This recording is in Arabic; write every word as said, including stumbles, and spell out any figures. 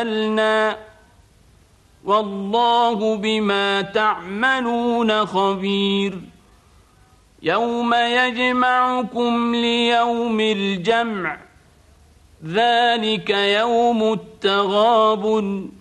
والله بما تعملون خبير. يوم يجمعكم ليوم الجمع ذلك يوم التغابن